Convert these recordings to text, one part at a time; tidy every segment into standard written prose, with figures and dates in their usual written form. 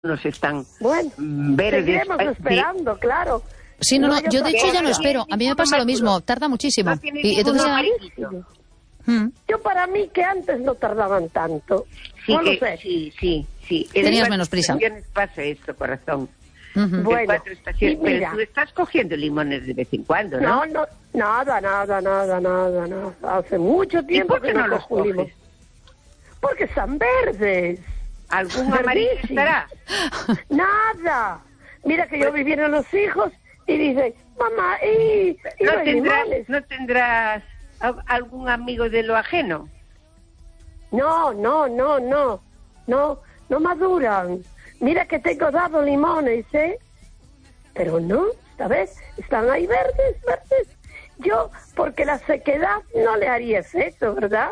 nos están verdes. Seguiremos esperando, claro. Sí, no, yo de hecho ya no espero. A mí me pasa lo mismo, tarda muchísimo. Y entonces yo para mí que antes no tardaban tanto. Sí, no lo sé. Sí. Tenías menos prisa. Pasa esto, corazón. Bueno, pero tú estás cogiendo limones de vez en cuando, ¿no? No, nada. Hace mucho tiempo que no los coges. Limón. Porque están verdes. ¿Algún amarillo estará? Nada. Mira que yo vinieron los hijos y dicen, mamá, ¿y ¿no tendrás algún amigo de lo ajeno? No maduran. Mira que tengo dado limones, pero no, esta vez están ahí verdes. Yo, porque la sequedad no le haría efecto, ¿verdad?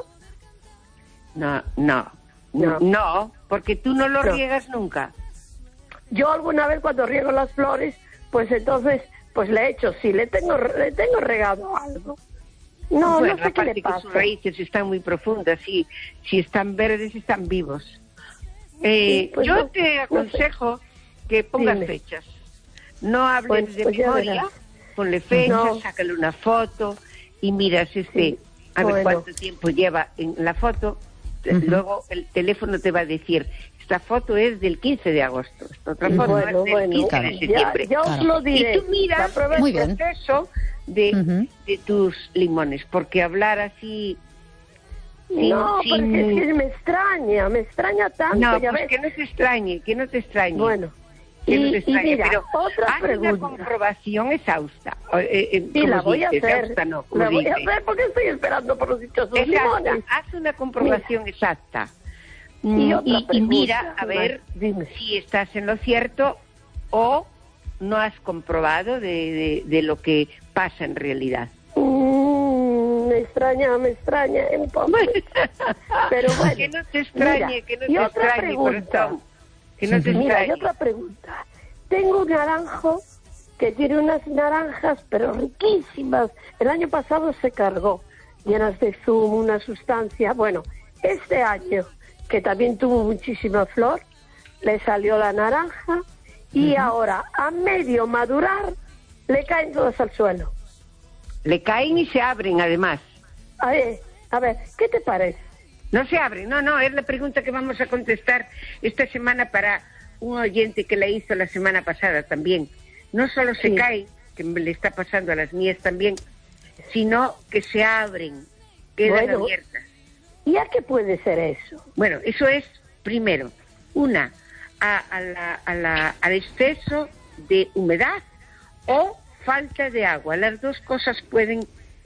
No, porque tú no lo riegas nunca. Yo alguna vez cuando riego las flores, pues entonces, pues le echo, sí, le tengo regado algo. No sé qué le pasa. Que sus raíces están muy profundas y si están verdes, están vivos. Pues yo te aconsejo que pongas fechas. No hables de memoria, ponle fechas, sácale una foto y miras a ver cuánto tiempo lleva en la foto. Luego el teléfono te va a decir, esta foto es del 15 de agosto, esta otra foto es del 15 de septiembre. Ya os lo diré. Y tú miras el proceso de tus limones, porque hablar así... porque es que me extraña tanto. No, pues que no te extrañe. Bueno, mira, pero otra pregunta. Una comprobación exhausta. Sí, la voy a hacer. La voy a hacer porque estoy esperando por los dichosos limones. Haz una comprobación exacta. Y mira, a ver si estás en lo cierto o no has comprobado de lo que pasa en realidad. Me extraña un poco. Pero bueno, que no te extrañe, corazón. Que no te extrañe. Y otra pregunta. Tengo un naranjo que tiene unas naranjas, pero riquísimas. El año pasado se cargó, llenas de zumo, una sustancia. Bueno, este año, que también tuvo muchísima flor, le salió la naranja y ahora, a medio madurar, le caen todas al suelo. Le caen y se abren, además. A ver, ¿qué te parece? No se abren, no, es la pregunta que vamos a contestar esta semana para un oyente que la hizo la semana pasada también. No solo se caen, que le está pasando a las mías también, sino que se abren, quedan abiertas. ¿Y a qué puede ser eso? Bueno, eso es, primero, al exceso de humedad o falta de agua. Las dos cosas pueden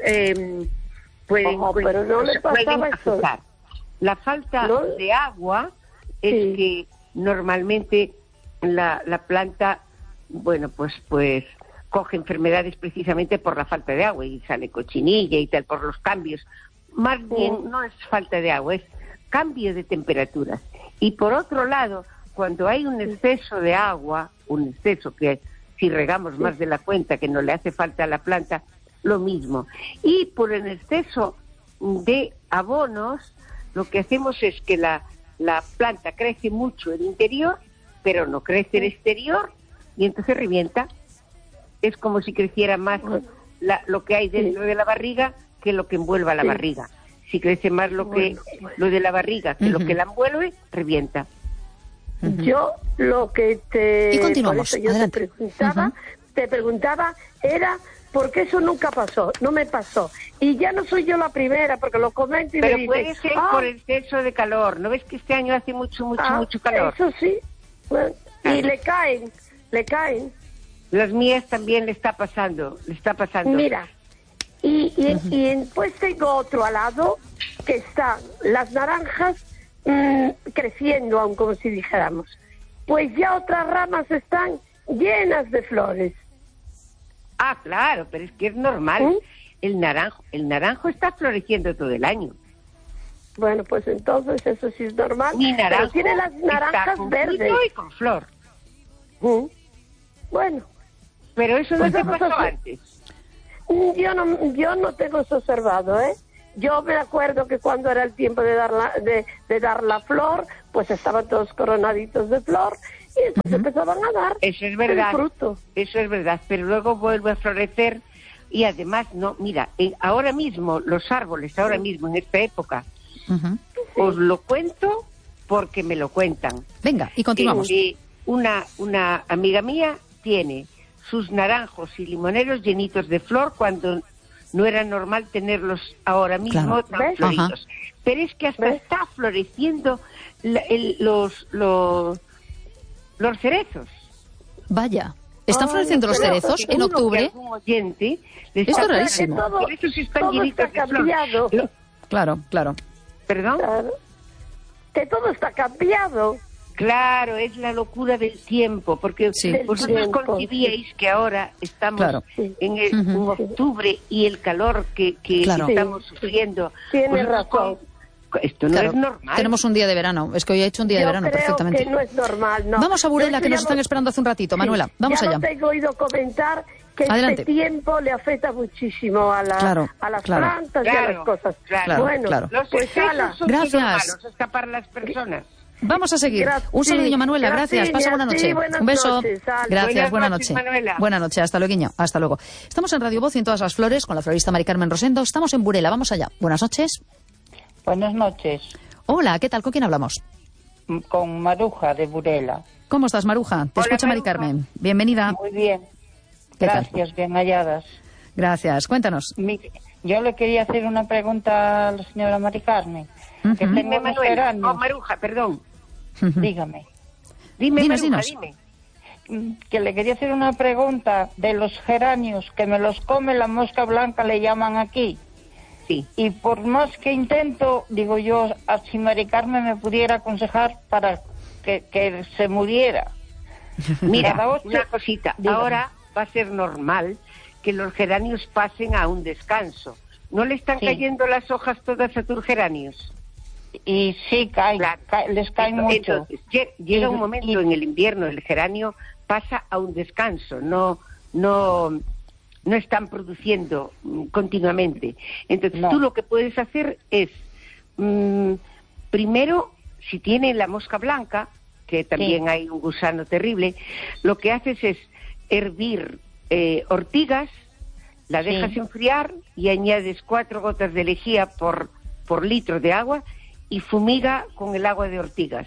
pero no le pasaba eso. La falta de agua es que normalmente la planta, pues coge enfermedades precisamente por la falta de agua y sale cochinilla y tal, por los cambios. Más bien no es falta de agua, es cambio de temperaturas. Y por otro lado, cuando hay un exceso de agua, un exceso que si regamos más de la cuenta, que no le hace falta a la planta, lo mismo. Y por el exceso de abonos, lo que hacemos es que la planta crece mucho el interior, pero no crece el exterior, y entonces revienta. Es como si creciera más lo que hay dentro de la barriga que lo que envuelva la barriga. Si crece más lo de la barriga que lo que la envuelve, revienta. Yo lo que y continuamos. Te preguntaba era porque eso nunca pasó, no me pasó. Y ya no soy yo la primera, porque lo comento y pero me dicen... Pero puede ser por exceso de calor. ¿No ves que este año hace mucho calor? Eso sí. Bueno, y le caen. Las mías también le está pasando. Mira, y pues tengo otro al lado, que están las naranjas creciendo aún, como si dijéramos. Pues ya otras ramas están llenas de flores. Ah, claro, pero es que es normal. El naranjo está floreciendo todo el año. Bueno, pues entonces eso sí es normal. Mi naranjo pero tiene las naranjas verdes y con flor. Bueno, pero eso no te pasó antes. Yo no tengo eso observado, Yo me acuerdo que cuando era el tiempo de dar la flor, pues estaban todos coronaditos de flor y entonces empezaban a dar eso es verdad, el fruto. Eso es verdad, pero luego vuelve a florecer y además, no, mira, ahora mismo, los árboles, ahora mismo, en esta época, os lo cuento porque me lo cuentan. Venga, y continuamos. Una amiga mía tiene sus naranjos y limoneros llenitos de flor cuando no era normal tenerlos ahora mismo tan floridos. Pero es que hasta está floreciendo los cerezos. Vaya. ¿Están floreciendo los cerezos en octubre? Oyente esto es rarísimo. Los cerezos están llenitos de flor. Claro. ¿Perdón? Claro. Que todo está cambiado. Claro, es la locura del tiempo, porque vosotros concibíais que ahora estamos en octubre y el calor que estamos sufriendo. Tiene razón. Esto no es normal. Tenemos un día de verano. Es que hoy ha hecho un día de verano perfectamente. Que no es normal, no. Vamos a Burela, que nos están esperando hace un ratito, Manuela. Vamos allá. Ya tengo oído comentar que este tiempo le afecta muchísimo a las plantas y a las cosas. Bueno, los excesos son malos, escapar las personas. Vamos a seguir. Un saludillo, Manuela. Gracias. Pasa buena noche. Un beso. Gracias. Buenas noches. Buenas noches. Hasta luego. Hasta luego. Estamos en Radio Voz y en Todas las Flores con la florista Mari Carmen Rosendo. Estamos en Burela. Vamos allá. Buenas noches. Buenas noches. Hola, ¿qué tal? ¿Con quién hablamos? Con Maruja, de Burela. ¿Cómo estás, Maruja? Te escucha Mari Carmen. Bienvenida. Muy bien. Gracias, bien halladas. Gracias. Cuéntanos. Yo le quería hacer una pregunta a la señora Mari Carmen. Que tengo unos geranios. Maruja, perdón. Dígame. Dime. Que le quería hacer una pregunta de los geranios, que me los come la mosca blanca, le llaman aquí. Sí. Y por más que intento, digo yo, si Mari Carmen me pudiera aconsejar para que se muriera. Mira, una cosita. Dígame. Ahora va a ser normal que los geranios pasen a un descanso. ¿No le están cayendo las hojas todas a tus geranios? Y sí, les caen mucho. Entonces, llega un momento en el invierno, el geranio pasa a un descanso, no están produciendo continuamente. Entonces tú lo que puedes hacer es, primero, si tiene la mosca blanca, que también hay un gusano terrible, lo que haces es hervir ortigas, la dejas enfriar y añades 4 gotas de lejía por litro de agua y fumiga con el agua de ortigas.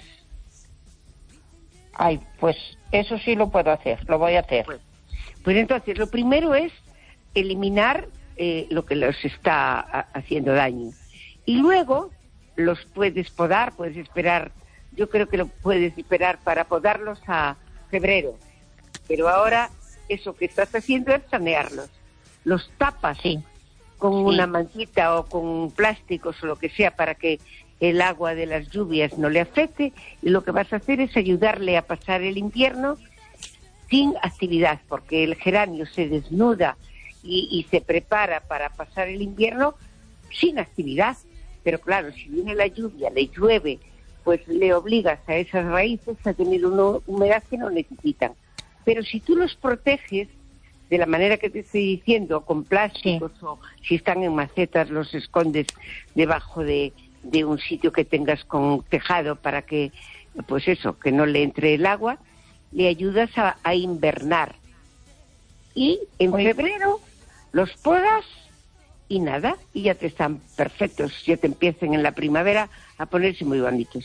Ay, pues eso sí lo puedo hacer, lo voy a hacer. Pues entonces, lo primero es eliminar lo que los está haciendo daño. Y luego los puedes podar, puedes esperar, yo creo que lo puedes esperar para podarlos a febrero. Pero ahora eso que estás haciendo es sanearlos. Los tapas con una mantita o con plásticos o lo que sea para que el agua de las lluvias no le afecte, y lo que vas a hacer es ayudarle a pasar el invierno sin actividad, porque el geranio se desnuda y se prepara para pasar el invierno sin actividad. Pero claro, si viene la lluvia, le llueve, pues le obligas a esas raíces a tener una humedad que no necesitan. Pero si tú los proteges de la manera que te estoy diciendo, con plásticos o si están en macetas, los escondes debajo de un sitio que tengas con tejado para que, pues eso, que no le entre el agua, le ayudas a invernar. Y en febrero los podas y nada, y ya te están perfectos, ya te empiezan en la primavera a ponerse muy bonitos.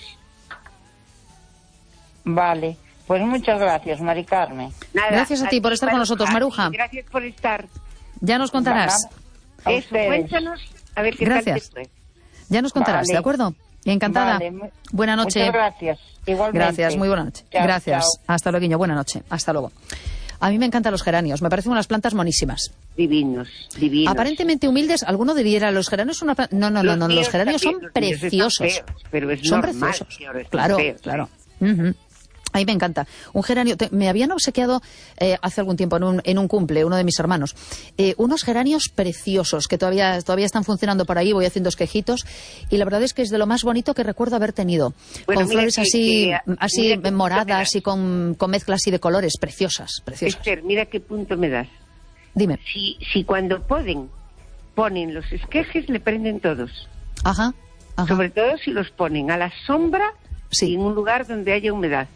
Vale, pues muchas gracias, Mari Carmen. Nada, gracias a ti por estar con nosotros, Maruja. Gracias por estar. Ya nos contarás. Eso, cuéntanos, a ver qué tal después. Ya nos contarás, ¿de acuerdo? Encantada. Buena noche. Muchas gracias. Igualmente. Gracias, muy buena noche. Chao, gracias. Chao. Hasta luego, buena noche. Hasta luego. A mí me encantan los geranios, me parecen unas plantas monísimas. Divinos. Aparentemente humildes, alguno diría, los geranios son una planta... No, los geranios son preciosos. Pero es son normal, preciosos. Claro. A mí me encanta. Un geranio... Me habían obsequiado hace algún tiempo en un cumple, uno de mis hermanos, unos geranios preciosos que todavía están funcionando por ahí, voy haciendo esquejitos, y la verdad es que es de lo más bonito que recuerdo haber tenido. Bueno, con flores así moradas y con mezclas así de colores, preciosas. Esther, mira qué punto me das. Dime. Si cuando ponen los esquejes, le prenden todos. Ajá. Sobre todo si los ponen a la sombra y en un lugar donde haya humedad.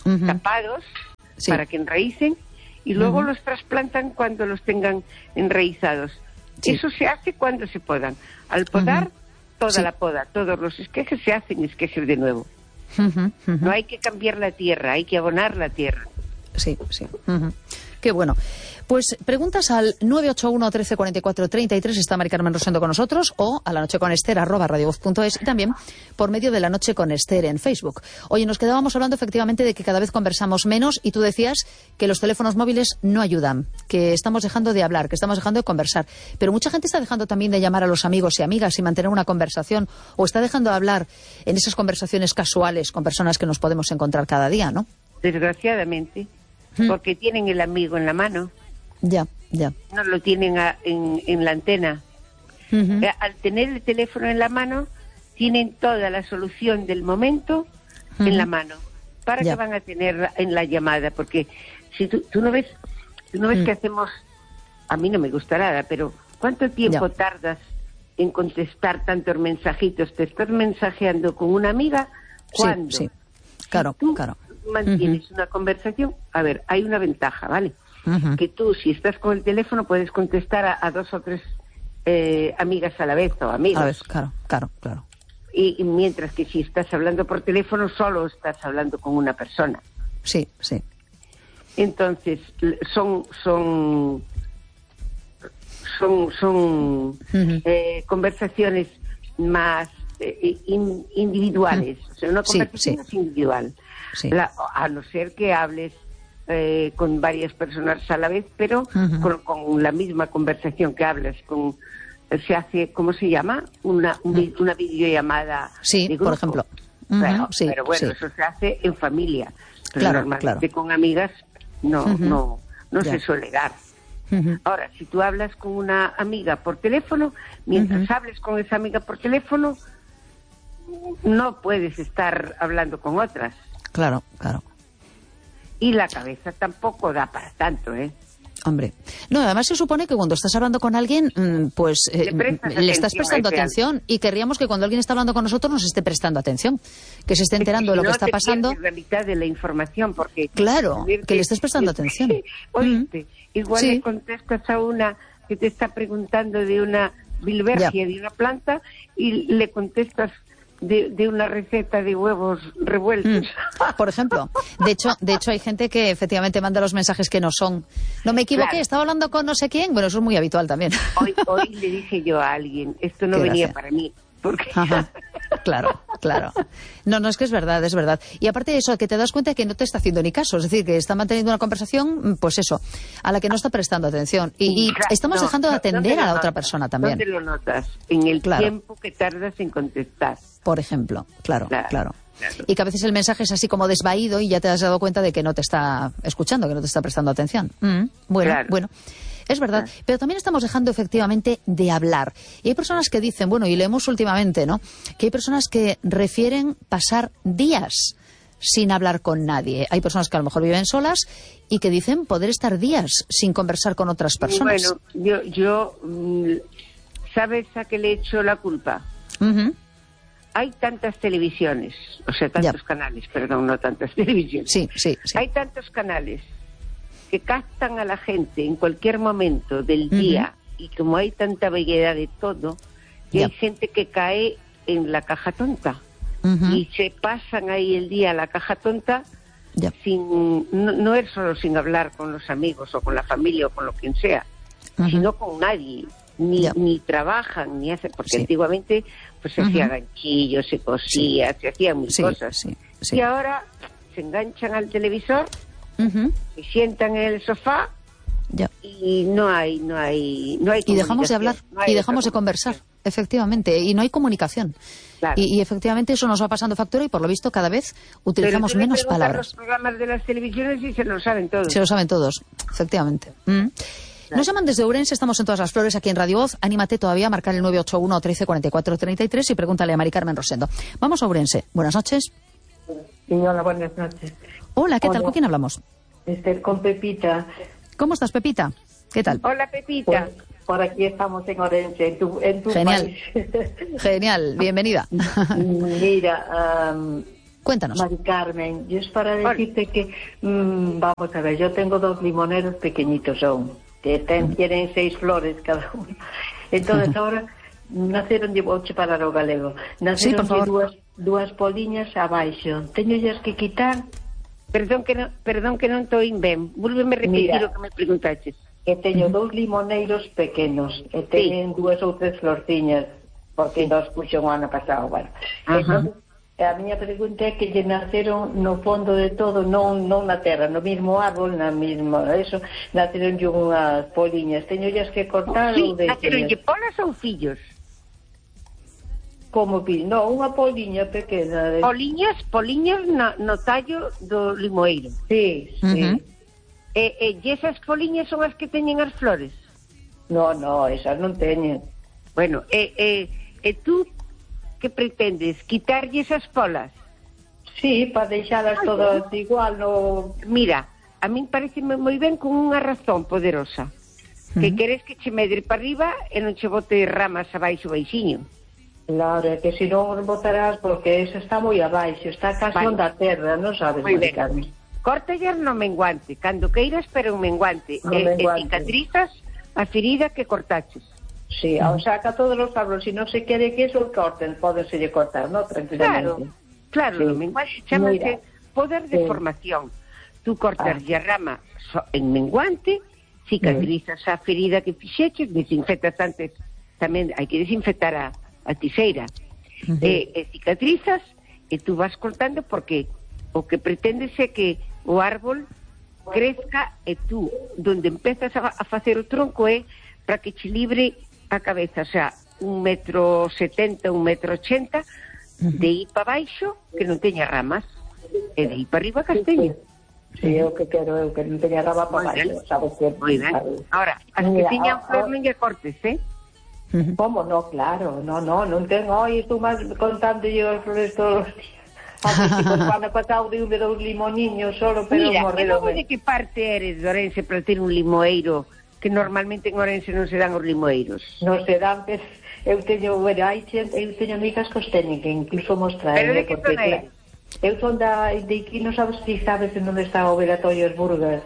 tapados para que enraícen, y luego los trasplantan cuando los tengan enraizados. Eso se hace cuando se podan. Al podar, toda la poda, todos los esquejes se hacen esquejes de nuevo. No hay que cambiar la tierra, hay que abonar la tierra. Sí. Qué bueno. Pues preguntas al 981 13 44 33, está Mari Carmen Rosendo con nosotros, o a lanocheconester@radiovoz.es, y también por medio de La Noche con Ester en Facebook. Oye, nos quedábamos hablando efectivamente de que cada vez conversamos menos, y tú decías que los teléfonos móviles no ayudan, que estamos dejando de hablar, que estamos dejando de conversar. Pero mucha gente está dejando también de llamar a los amigos y amigas y mantener una conversación, o está dejando de hablar en esas conversaciones casuales con personas que nos podemos encontrar cada día, ¿no? Desgraciadamente, porque tienen el amigo en la mano. Ya. No lo tienen en la antena. Al tener el teléfono en la mano, tienen toda la solución del momento en la mano. ¿Para qué van a tener en la llamada? Porque si tú no ves que hacemos, a mí no me gusta nada, pero ¿cuánto tiempo tardas en contestar tantos mensajitos? Te estás mensajeando con una amiga, ¿cuándo? Sí. Claro. Mantienes una conversación. A ver, hay una ventaja, ¿vale? Que tú, si estás con el teléfono, puedes contestar a 2 o 3 amigas a la vez, o amigos. A ver, claro. Y mientras que si estás hablando por teléfono, solo estás hablando con una persona. Sí. Entonces, son conversaciones más individuales. O sea, una conversación es individual. A no ser que hables con varias personas a la vez, pero con la misma conversación que hablas, se hace, ¿cómo se llama? Una videollamada de grupo. Por ejemplo. Pero bueno, eso se hace en familia. Pero normalmente con amigas no se suele dar. Ahora, si tú hablas con una amiga por teléfono, mientras hables con esa amiga por teléfono, no puedes estar hablando con otras. Claro. Y la cabeza tampoco da para tanto, ¿eh? Hombre. No, además se supone que cuando estás hablando con alguien, pues le estás prestando atención, y querríamos que cuando alguien está hablando con nosotros nos esté prestando atención, que se esté enterando de lo que está pasando. La mitad de la información, porque... Claro, que le estés prestando atención. Oíste, igual le contestas a una que te está preguntando de una bilbergia, de una planta, y le contestas de una receta de huevos revueltos. Por ejemplo. De hecho, hay gente que efectivamente manda los mensajes que no son. No me equivoqué, estaba hablando con no sé quién. Bueno, eso es muy habitual también. Hoy le dije yo a alguien, esto no venía para mí. Porque... Claro. No, es que es verdad. Y aparte de eso, que te das cuenta de que no te está haciendo ni caso. Es decir, que está manteniendo una conversación, pues eso, a la que no está prestando atención. Y estamos dejando de atender a la otra persona también. ¿Dónde lo notas? En el tiempo que tardas en contestar. Por ejemplo, claro. Y que a veces el mensaje es así como desvaído y ya te has dado cuenta de que no te está escuchando, que no te está prestando atención. Bueno. Es verdad, pero también estamos dejando efectivamente de hablar. Y hay personas que dicen, bueno, y leemos últimamente, ¿no?, que hay personas que refieren pasar días sin hablar con nadie. Hay personas que a lo mejor viven solas y que dicen poder estar días sin conversar con otras personas. Bueno, yo ¿sabes a qué le echo la culpa? Hay tantas televisiones, o sea, tantos canales, perdón, no tantas televisiones. Sí. Hay tantos canales que captan a la gente en cualquier momento del día, y como hay tanta variedad de todo, y hay gente que cae en la caja tonta y se pasan ahí el día a la caja tonta sin no es solo sin hablar con los amigos o con la familia o con lo quien sea, sino con nadie, ni trabajan ni hacen, porque antiguamente pues se hacía ganchillos, se cosía, se hacían mil cosas, y ahora se enganchan al televisor, se sientan en el sofá y no hay y dejamos de hablar, y dejamos de conversar, efectivamente, y no hay comunicación. Y efectivamente eso nos va pasando factura, y por lo visto cada vez utilizamos menos palabras. Los programas de las televisiones y se lo saben todos. Se lo saben todos, efectivamente. Nos llaman desde Ourense, estamos en Todas las Flores, aquí en Radio Voz. Anímate todavía a marcar el 981 13 44 33 y pregúntale a Mari Carmen Rosendo. Vamos a Ourense. Buenas noches. Sí, hola, buenas noches. Hola, ¿qué tal? ¿Con quién hablamos? Con Pepita. ¿Cómo estás, Pepita? ¿Qué tal? Hola, Pepita. Pues, por aquí estamos en Ourense, en tu Genial. país. Genial, bienvenida. Mira, Cuéntanos. Mari Carmen, yo es para decirte que, vamos a ver, yo tengo 2 limoneros pequeñitos aún, que tienen 6 flores cada uno. Entonces ahora naceron, vou para o galego, naceron dúas poliñas abaixo. Teñollas que quitar. Perdón que non estou ben. Vúlveme repetir o que me preguntaches. Que teño 2 limoneiros pequenos e teñen 2 ou 3 florciñas, porque nos puxo o ano pasado, bueno. Entón, a miña pregunta é que lle naceron no fondo de todo, non na terra, no mesmo árbol, na mesma, eso, naceron unhas poliñas. Teñollas que cortar ou deixar? Naceron polas ou fillos? Como fillo? Non, unha poliña pequena. Poliñas no tallo do limoeiro. Sí. E esas poliñas son as que teñen as flores? No, esas non teñen. Bueno, e tú que pretendes? Quitarlle esas polas? Sí, para deixalas todas igual, no... Mira, a min pareceme moi ben con unha razón poderosa. Que queres que che medre para arriba e non che bote ramas abaixo baixiño. Claro, é que se non botarás, porque esa está moi abaixo, está casi onda terra, non sabes, Carmen. Córtallas no menguante, cando queiras, pero un menguante. E cicatrizas a ferida que cortaches. Sí, o saca todos os árboles, se non se quere que eso corten, podenselle cortar, non? Tranquilamente. Claro, sí. Menguante chamase poder de formación. Tú cortas a rama en menguante, cicatrizas a ferida que fixeches, desinfectas antes, tamén hai que desinfectar a tiseira, e cicatrizas, e tú vas cortando porque o que pretendes é que o árbol crezca e tú, donde empezas a facer o tronco é para que che libre a cabeza, o sea, 1,70 m, 1,80 m, de ir para baixo, que non teña ramas, e de ir para arriba casteño. Sí, é o que quero, eu que non teña rama para baixo, sabes que... Moi ben. Ahora, as que teñan flor non lle cortes, Como no, claro, non tengo, estou máis contándolle as flores todos os días. Cuando pasado de 2 limoniños solo, pero morreron. Mira, de que parte eres de Orense para ter un limoeiro, que normalmente en Orense non se dan os limoeiros? Non se dan, pero eu teño, eu teño amigas que os teñen, que incluso mostrar. Pero de que zona eres? Eu son de aquí, non sabes si sabes en onde está o Oberatorio as Burgas.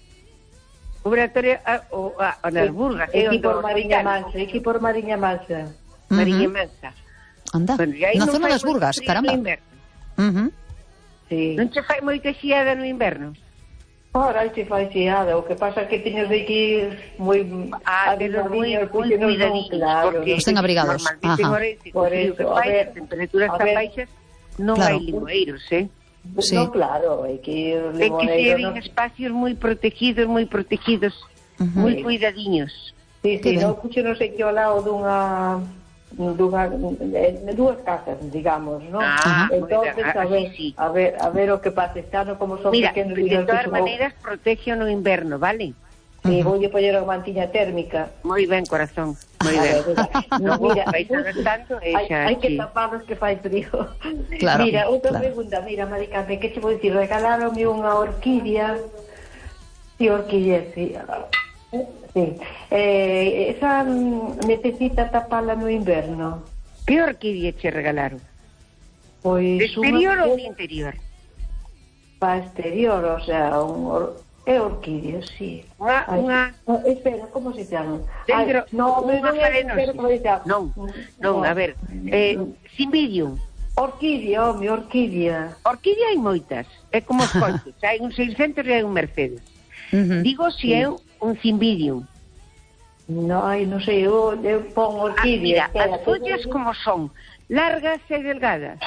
Oberatorio nas Burgas, Aquí por Mariña Mansa. Mariña Mansa. Anda, na zona das Burgas, caramba. Sí. Non che fai moita xiada no inverno? Ora, che fai xiada, o que pasa é que teños de aquí moi abrigadinhos, porque estén abrigados. Normalmente en Orense, por eso, as temperaturas tan baixas, non hai limoeiros, Sí. No, claro, é que os limoeiros... É que se ven espacios moi protegidos, moi cuidadiños. Sí, non puxo non sei que ao lado dúas casas, digamos, ¿no? Entonces, a ver o que pasa. Están como son pequenos. Mira, de todas maneiras, protege no inverno, vale? Sí, vou a poñer a mantilla térmica. Moi ben, corazón, moi ben. Mira, hai que taparlos que fai frío. Claro, mira, outra pregunta, Mari Carmen, que che vou dicir? Regalaronme unha orquídea. Sí, orquídea, sí. Esa necesita taparla no inverno. Que orquídea che regalaron? Pois exterior ou de interior? Para exterior, o sea, é orquídea, sí. Espera, como se chama? Non, a ver, Cymbidium. Orquídea, orquídea. Orquídea hai moitas, é como os coches, hai un 600 e hai un Mercedes. Digo si é un Cymbidium. Non sei, eu pon orquídea. Mira, as follas como son, largas e delgadas.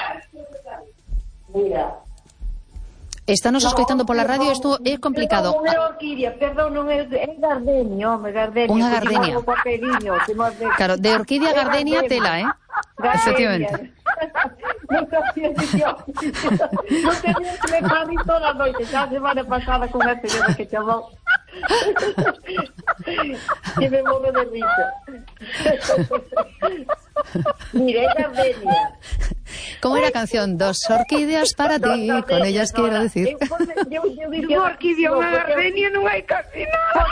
Mira. Estános escoitando pola radio, isto é complicado. Non é orquídea, perdón, non é gardenia, Unha gardenia. Claro, de orquídea a gardenia tela, efectivamente. Non sabía non tenía que me parir toda a noite, xa a semana pasada con a señora que chamou. Que me morro de risa. Mira, é gardenia. Como era a canción? Dos orquídeas para ti, con ellas quiero decir. Unha orquídea, unha gardenia non hai casi nada.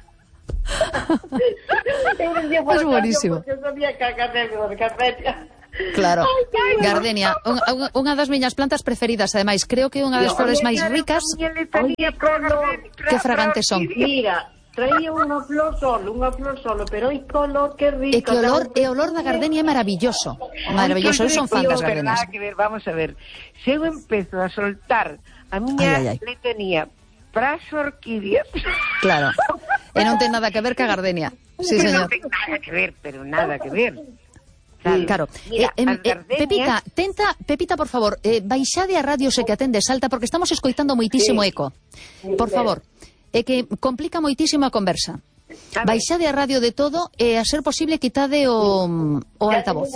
Es buenísimo. Yo sabía que a gardenia. Claro. Gardenia, unha das miñas plantas preferidas, ademais, creo que unha das flores máis ricas. Que fragantes son. Mira, traía unha flor solo, pero hai color que rico. E o olor da gardenia é maravilloso. Maravilloso, eu son fan das gardenias. Vamos a ver. Se eu empezo a soltar a miña letanía para as orquídeas. Claro. E non ten nada que ver ca gardenia. Sí, señor. Non ten nada que ver, pero nada que ver. Claro. Mira, Pepita, por favor, baixade a radio se que atende Salta, porque estamos escoitando moitísimo eco. Por favor. É que complica moitísimo a conversa. Baixade a radio de todo e, a ser posible, quitade o altavoz.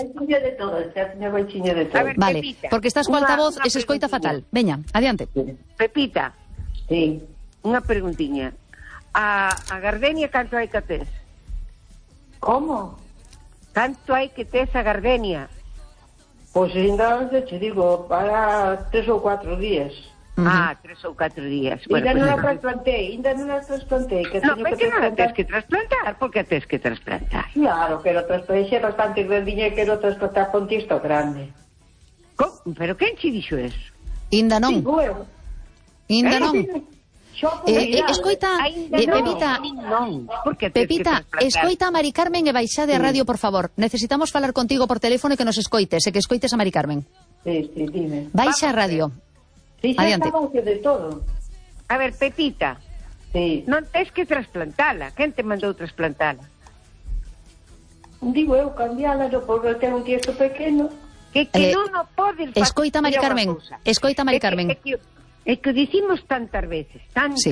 Vale, porque estás co altavoz e se escoita fatal. Veña, adiante. Pepita, sí. Unha preguntiña. A gardenia canto hai que tes? Como? Canto hai que tes a gardenia? Pois ainda te digo, para 3 ou 4 días. 3 ou 4 días. Ainda non a trasplantei. Non, mas que non a tes que trasplantar? Por que a tes que trasplantar? Claro, quero trasplantar bastante grandiña e quero trasplantar con tisto grande. Pero quen che dixo eso? Inda non. Inda non. Escoita, Pepita, escoita a Mari Carmen e baixade a radio, por favor. Necesitamos falar contigo por teléfono e que nos escoites, e que escoites a Mari Carmen. Sí, dime. Baixa a radio. Sí, adiante. De todo. A ver, Pepita, non tes que trasplantala. Quen te mandou trasplantala? Digo eu, cambiala, porque ten un tiesto pequeno. Que non o podes facer. Escoita, Mari Carmen. Escoita, Mari Carmen. É que dicimos tantas veces,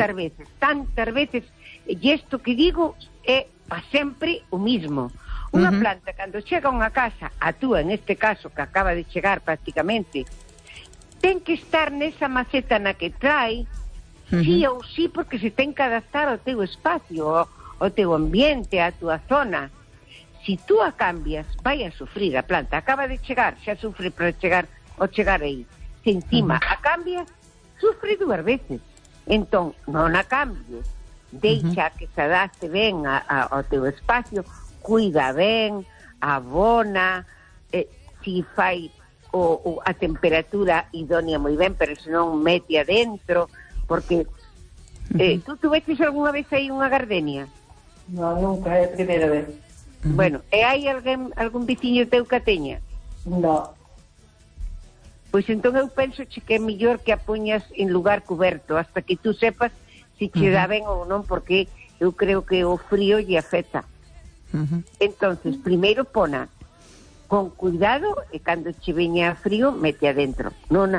e isto que digo é pa sempre o mismo. Unha planta, cando chega a unha casa, a túa, neste caso, que acaba de chegar prácticamente, ten que estar nesa maceta na que trae, sí ou sí, porque se ten que adaptar ao teu espacio, ao teu ambiente, á túa zona. Si tú a cambias, vai a sufrir a planta. Acaba de chegar, xa sufre para chegar aí. Se encima a cambias, sufre 2 veces. Entón, non a cambies. Deixa que se adapte ben ao teu espacio, cuida ben, abona, si fai a temperatura idónea moi ben, pero senón mete adentro, porque tú tuveches algunha vez aí unha gardenia? Non, nunca, é a primeira vez. Bueno, e hai algún veciño teu que teña? Non. Pois entón eu penso que é mellor que a poñas en lugar coberto hasta que tú sepas se che dá ben ou non, porque eu creo que o frío lle afecta. Entonces, primeiro pona con cuidado e cando che veña frío mete adentro. Non,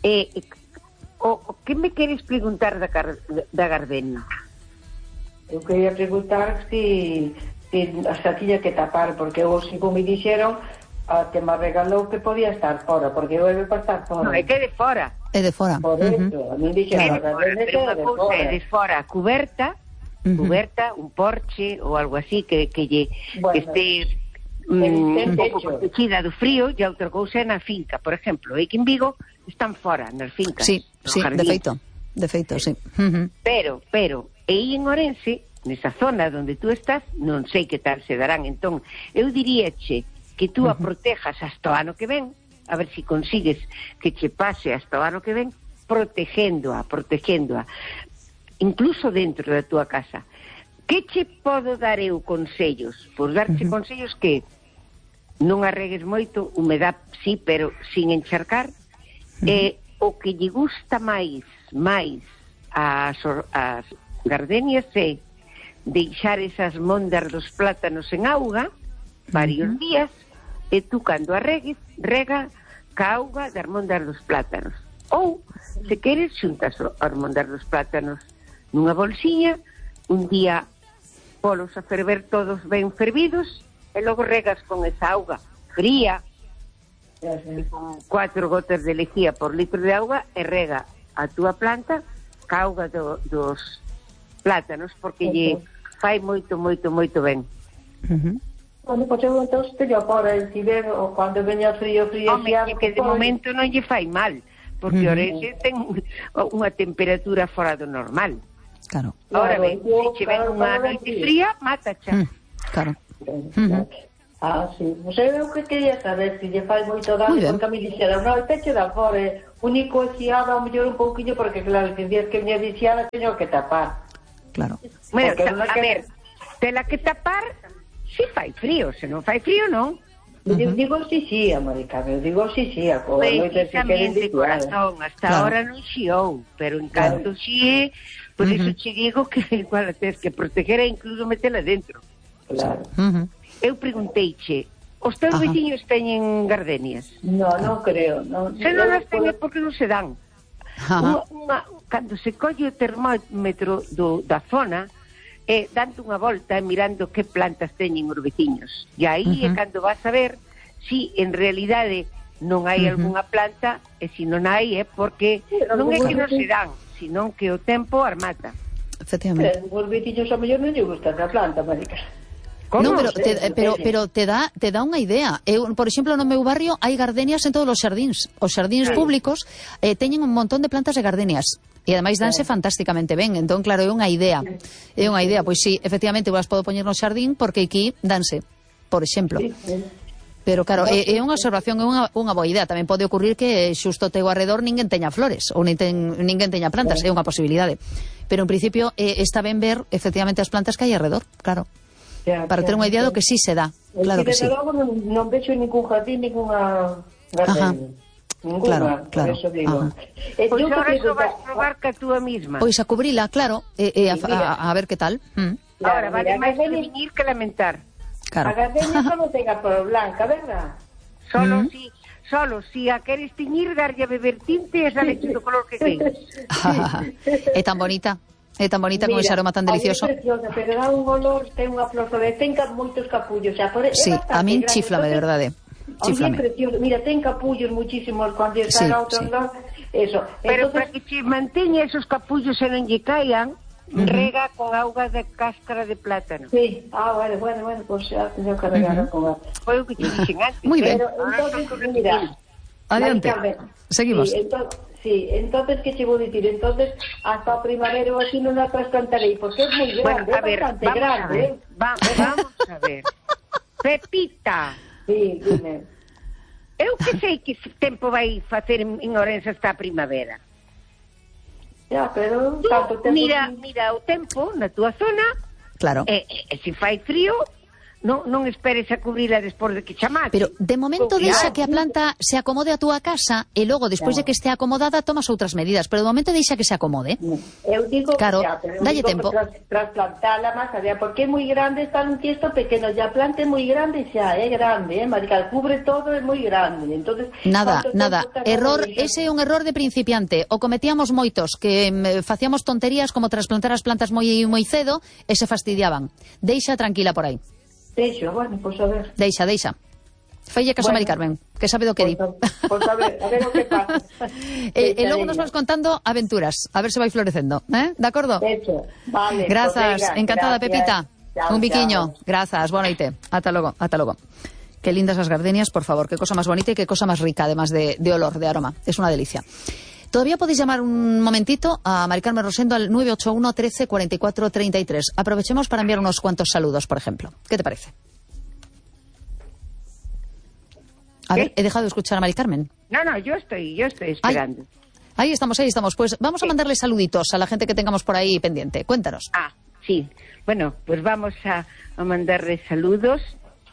que me queres preguntar da gardenia? Eu quería preguntar se hasta tiña que tapar, porque eu como me dixeron a que me regalou que podía estar fora, porque eu era para estar fora. Non, é que é de fora. É de fora. Por eso, a mí dixeron é de fora, cuberta, un porche ou algo así que este un pouco protegida do frío, e outra cousa é na finca, por exemplo, aquí en Vigo están fora, nas fincas. Sí, de feito, sí. Pero, aí en Orense, nesa zona onde tú estás, non sei que tal se darán. Entón, eu diríache que tú a protejas hasta o ano que ven, a ver se consigues que che pase hasta o ano que ven, protegéndoa, incluso dentro da túa casa. Que che podo dar eu consellos? Pois darche consellos que non arregues moito, humedad sí, pero sin encharcar, o que lle gusta máis as gardenias é deixar esas mondas dos plátanos en auga varios días, e tú cando arregues, rega ca auga das mondas dos plátanos. Ou, se queres, xuntas as mondas dos plátanos nunha bolsiña, un día polos a ferver todos ben fervidos, e logo regas con esa auga fría, con 4 gotas de lejía por litro de auga, e rega a túa planta ca auga dos plátanos, porque lle fai moito ben. Bueno, pois eu entón teño fora el ciber, ou cando veña frío, que de momento non lle fai mal, porque Orense ten unha temperatura fora do normal. Claro. Ahora ben, se che ven unha noite fría, mátacha. Claro. Sí. Non sei o que quería saber, se lle fai moito dano, porque a mi dixera, non, peche da fora, único xiada, ao mellor un pouquinho, porque claro, que días que me dixera, teño que tapar. Claro. Bueno, a ver, tela que tapar, si fai frío, se non fai frío, non. Digo sí, América, digo sí, a precisamente, corazón, hasta ahora non xiou, pero en canto xie, por iso che digo que igual tens que proteger e incluso metela dentro. Claro. Eu pregunteiche, os teus veciños teñen gardenias? Non creo. Se non as teñen, porque non se dan. Cando se colle o termómetro da zona, dando unha volta e mirando que plantas teñen os veciños. E aí é cando vas a ver si en realidade non hai algunha planta, e se non hai é porque non é que non se dan, senón que o tempo as mata. Efectivamente. Os veciños a mellor non lle gusta esa planta, Marica. No, pero te dá unha idea. Por exemplo, no meu barrio hai gardenias en todos os xardíns. Os xardíns públicos teñen un montón de plantas de gardenias. E ademais danse fantásticamente ben. Entón, claro, é unha idea. Pois sí, efectivamente, as podo poñer no xardín porque aquí danse, por exemplo. Pero claro, é unha observación, é unha boa idea. Tamén pode ocurrir que xusto teu arredor ninguén teña flores ou ninguén teña plantas, é unha posibilidade. Pero en principio está ben ver efectivamente as plantas que hai arredor, claro. Para ter unha idea do que sí se dá. Claro que sí. Desde logo non vexo ningún jardín, ninguna gardenia. Ninguna, claro. Eso digo. Pois agora iso vas probar que a túa misma. Pois a cubrila, claro, a ver que tal. Ahora, vale máis prevenir que lamentar. A gardenia solo ten a flor blanca, verdad? Solo si a queres tiñir, darlle a beber tinte e sale do color que queres. É tan bonita. É tan bonita con ese aroma tan delicioso. É preciosa, pero dá un olor, ten unha flor sobre, ten moitos capullos. Sí, a min chiflame, de verdade. Chiflame. Mira, ten capullos muchísimos, cando están a outros lados, eso. Pero para que che manteña esos capullos e non lle caian, rega con auga de cáscara de plátano. Sí, bueno, pues xa teño que regar con auga. Foi o que te dixen antes. Moi ben. Mira, adiante, seguimos. Sí, entonces, que che vou dicir? Entonces, hasta a primavera ou así non a trasplantarei, porque é moi grande, bueno, a ver, bastante grande. Vamos a ver. Pepita. Sí, dime. Eu que sei que tempo vai facer en Ourense hasta a primavera. Pero tanto tempo... Mira o tempo na túa zona. Claro. Se fai frío, non esperes a cubrila despois de que chamate. Pero de momento deixa que a planta se acomode a túa casa e logo, despois de que este acomodada, tomas outras medidas. Pero de momento deixa que se acomode. Eu digo, claro, dalle tempo. Trasplantala máis allá, porque é moi grande, está un tiesto pequeno, ya a planta é moi grande, xa é grande, Marical, cubre todo, é moi grande. Entonces, nada. Error, ese é un error de principiante. O cometíamos moitos, que facíamos tonterías como trasplantar as plantas moi cedo e se fastidiaban. Deixa tranquila por aí. Deixo, bueno, pois a ver. Deixa. Feille caso a Mari Carmen, que sabe do que di. Pois a ver o que pasa. E logo nos vas contando aventuras, a ver se vai florecendo, de acordo? Hecho, vale. Grazas, pues encantada, gracias. Pepita. Chao, un biquiño. Chao. Grazas, boa noite. Ata logo. Qué lindas las gardenias, por favor, qué cosa más bonita y qué cosa más rica, además de olor, de aroma. Es una delicia. Todavía podéis llamar un momentito a Mari Carmen Rosendo al 981 13 44 33. Aprovechemos para enviar unos cuantos saludos, por ejemplo. ¿Qué te parece? A ver, he dejado de escuchar a Mari Carmen. No, yo estoy esperando. Ahí estamos. Pues vamos a mandarle saluditos a la gente que tengamos por ahí pendiente. Cuéntanos. Sí. Bueno, pues vamos a mandarle saludos.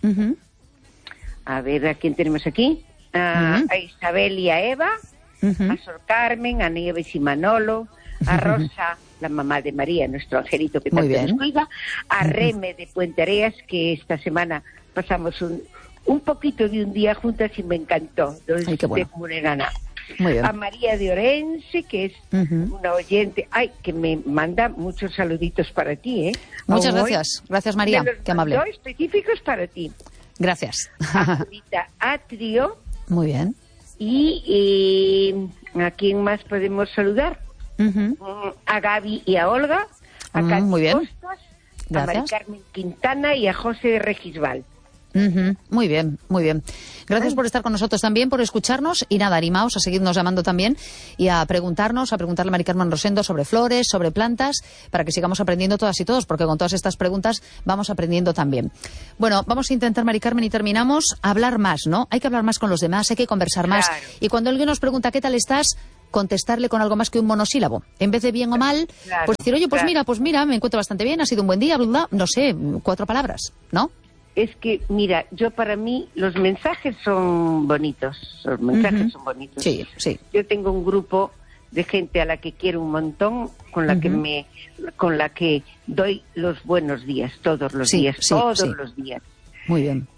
A ver, ¿a quién tenemos aquí? A Isabel y a Eva. A Sor Carmen, a Nieves y Manolo, a Rosa, la mamá de María, nuestro angelito que tanto nos cuida, a Reme de Puente Areas, que esta semana pasamos un poquito de un día juntas y me encantó, Ay, qué bueno. de Muregana. Muy bien. A María de Orense, que es una oyente, que me manda muchos saluditos para ti, Muchas gracias. Gracias, María, qué amable. Específicos para ti. Gracias. A Julita Atrio. Muy bien. Y ¿a quién más podemos saludar? A Gaby y a Olga, a Katy muy bien. Costas, a Mari Carmen Quintana y a José Regisbal. Muy bien, muy bien. Gracias por estar con nosotros también, por escucharnos y nada, animaos a seguirnos llamando también y a preguntarle a Mari Carmen Rosendo sobre flores, sobre plantas, para que sigamos aprendiendo todas y todos, porque con todas estas preguntas vamos aprendiendo también. Bueno, vamos a intentar, Mari Carmen, y terminamos, hablar más, ¿no? Hay que hablar más con los demás, hay que conversar más. Y cuando alguien nos pregunta ¿qué tal estás?, contestarle con algo más que un monosílabo. En vez de bien o mal, pues decir, oye, pues mira, me encuentro bastante bien, ha sido un buen día, bla, bla, no sé, 4 palabras, ¿no? Es que, mira, para mí los mensajes son bonitos. Los mensajes son bonitos. Sí, sí. Yo tengo un grupo de gente a la que quiero un montón, con la que doy los buenos días, todos los días. Los días. Muy bien.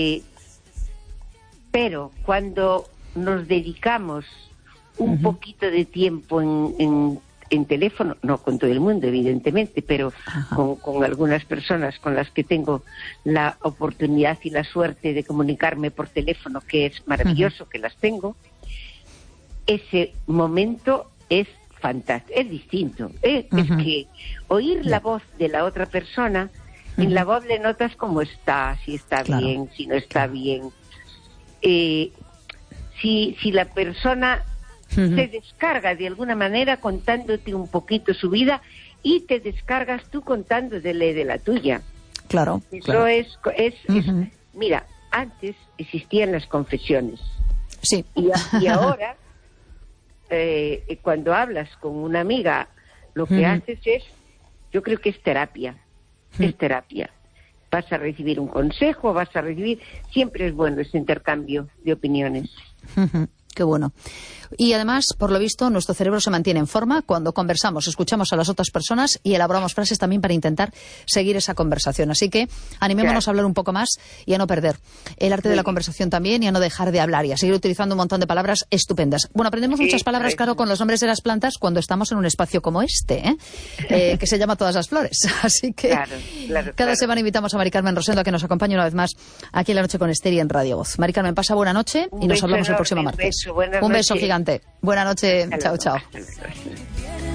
Pero cuando nos dedicamos un poquito de tiempo en teléfono, no con todo el mundo, evidentemente, pero con algunas personas con las que tengo la oportunidad y la suerte de comunicarme por teléfono, que es maravilloso que las tengo, ese momento es fantástico, es distinto. Es que oír la voz de la otra persona, en la voz le notas cómo está, si está bien, si no está bien. Si la persona se descarga de alguna manera contándote un poquito su vida y te descargas tú contándole de la tuya. Claro. Eso es mira, antes existían las confesiones. Sí. Y ahora, cuando hablas con una amiga, lo que haces es, yo creo que es terapia. Es terapia. Vas a recibir un consejo, siempre es bueno ese intercambio de opiniones. Qué bueno. Y además, por lo visto, nuestro cerebro se mantiene en forma cuando conversamos, escuchamos a las otras personas y elaboramos frases también para intentar seguir esa conversación. Así que animémonos a hablar un poco más y a no perder el arte de la conversación también y a no dejar de hablar y a seguir utilizando un montón de palabras estupendas. Bueno, aprendemos muchas palabras, claro, con los nombres de las plantas cuando estamos en un espacio como este, que se llama Todas las Flores. Así que cada semana invitamos a Mari Carmen Rosendo a que nos acompañe una vez más aquí en La Noche con Ester y en Radio Voz. Mari Carmen, pasa buena noche y nos hablamos el próximo martes. Un beso gigante. Buena noche. Chao, chao.